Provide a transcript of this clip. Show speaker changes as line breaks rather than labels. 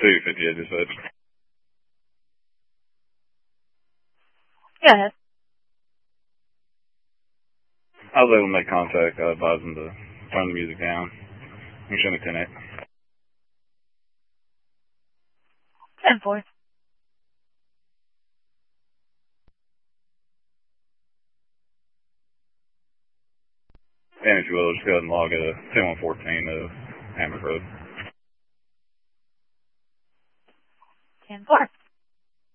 250, I just said.
Go ahead.
I was able to make contact. I advised them to turn the music down. You show me 10-8.
10-4.
And if you will, just go ahead and log a 10114 of Hammer Road.
10-4.